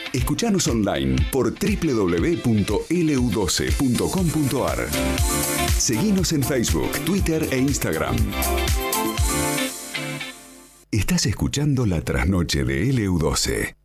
Escuchanos online por www.lu12.com.ar. Seguinos en Facebook, Twitter e Instagram. Estás escuchando La Trasnoche de LU12.